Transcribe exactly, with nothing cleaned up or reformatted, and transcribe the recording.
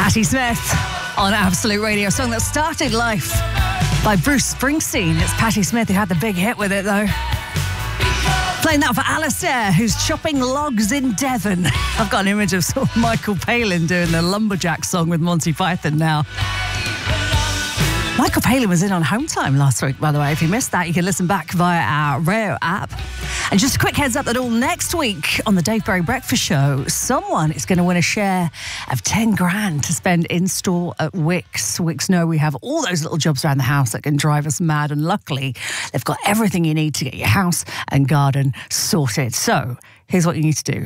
Patti Smith on Absolute Radio, a song that started life by Bruce Springsteen. It's Patti Smith who had the big hit with it, though. Playing that for Alistair, who's chopping logs in Devon. I've got an image of sort of Michael Palin doing the Lumberjack song with Monty Python now. Michael Palin was in on Home Time last week, by the way. If you missed that, you can listen back via our Rayo app. And just a quick heads up that all next week on the Dave Berry Breakfast Show, someone is going to win a share of ten grand to spend in store at Wickes. Wickes know we have all those little jobs around the house that can drive us mad. And luckily, they've got everything you need to get your house and garden sorted. So here's what you need to do.